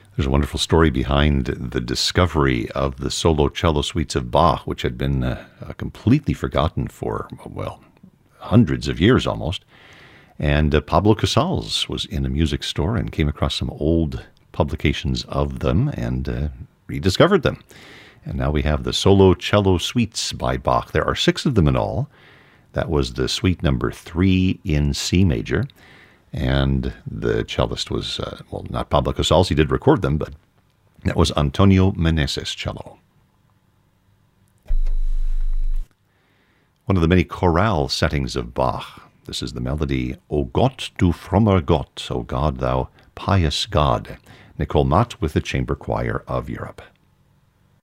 There's a wonderful story behind the discovery of the solo cello suites of Bach, which had been completely forgotten for, well, hundreds of years almost. And Pablo Casals was in a music store and came across some old publications of them and rediscovered them. And now we have the solo cello suites by Bach. There are 6 of them in all. That was the suite number 3 in C major. And the cellist was, not Pablo Casals, he did record them, but that was Antonio Meneses cello. One of the many chorale settings of Bach. This is the melody, O Gott, du frommer Gott, O God, thou pious God. Nicole Mott with the Chamber Choir of Europe.